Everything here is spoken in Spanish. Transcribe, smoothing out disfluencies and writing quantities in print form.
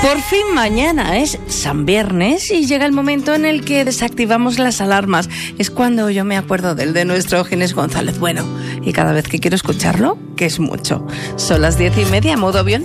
Por fin mañana es San Viernes y llega el momento en el que desactivamos las alarmas. Es cuando yo me acuerdo del de nuestro Ginés González. Bueno, y cada vez que quiero escucharlo, que es mucho. Son las 10:30, modo avión.